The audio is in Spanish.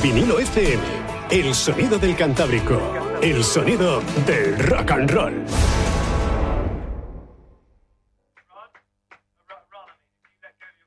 Vinilo FM, el sonido del Cantábrico, el sonido del rock and roll.